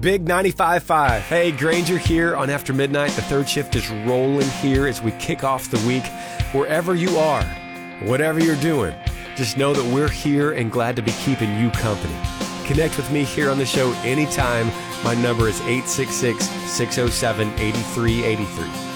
Big 95.5. Hey, Granger here on After Midnight. The third shift is rolling here as we kick off the week. Wherever you are, whatever you're doing, just know that we're here and glad to be keeping you company. Connect with me here on the show anytime. My number is 866-607-8383.